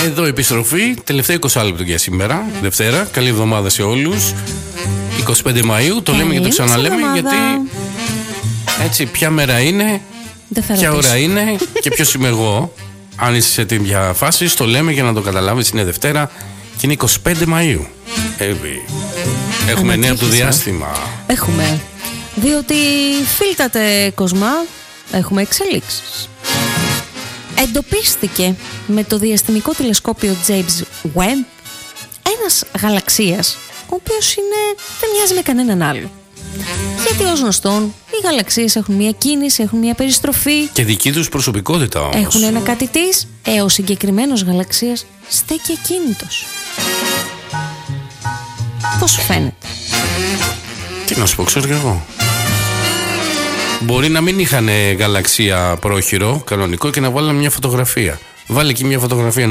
Εδώ επιστροφή, τελευταίο 20 λεπτό για σήμερα, Δευτέρα. Καλή εβδομάδα σε όλους. 25 Μαΐου, το λέμε και το ξαναλέμε γιατί έτσι ποια μέρα είναι, ποια ώρα είναι και ποιος είμαι εγώ. Αν είσαι σε τέτοια φάση, το λέμε για να το καταλάβεις, είναι Δευτέρα και είναι 25 Μαΐου. Έχουμε νέα από το διάστημα. Έχουμε, διότι φίλτατε Κοσμά, έχουμε εξελίξεις. Εντοπίστηκε με το διαστημικό τηλεσκόπιο James Webb ένας γαλαξίας, ο οποίος δεν μοιάζει με κανέναν άλλο. Γιατί ως γνωστόν οι γαλαξίες έχουν μια κίνηση, έχουν μια περιστροφή και δική τους προσωπικότητα όμως. Έχουν ένα κάτι της, ο συγκεκριμένος γαλαξίας στέκει ακίνητος. Πώς σου φαίνεται? Τι να σου πω, ξέρω κι εγώ. Μπορεί να μην είχαν γαλαξία πρόχειρο, κανονικό, και να βάλουν μια φωτογραφία. Βάλε εκεί μια φωτογραφία